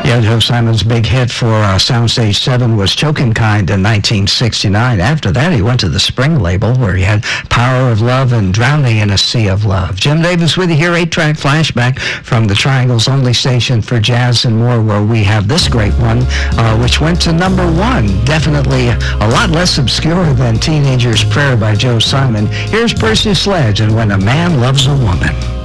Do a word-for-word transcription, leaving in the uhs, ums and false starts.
Yeah, Joe Simon's big hit for uh, Soundstage seven was Choking Kind in nineteen sixty-nine. After that, he went to the Spring label where he had Power of Love and Drowning in a Sea of Love. Jim Davis with you here, eight-track flashback from the Triangle's only station for jazz and more, where we have this great one, uh, which went to number one. Definitely a lot less obscure than Teenager's Prayer by Joe Simon. Here's Percy Sledge and When a Man Loves a Woman.